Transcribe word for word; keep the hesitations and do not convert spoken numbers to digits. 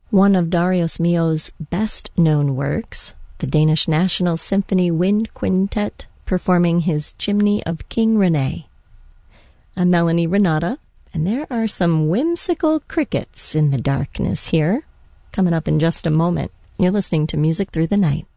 One of Darius Milhaud's best-known works, the Danish National Symphony Wind Quintet, performing his Chimney of King Rene. I'm Melanie Renata, and there are some whimsical crickets in the darkness here. Coming up in just a moment, you're listening to Music Through the Night.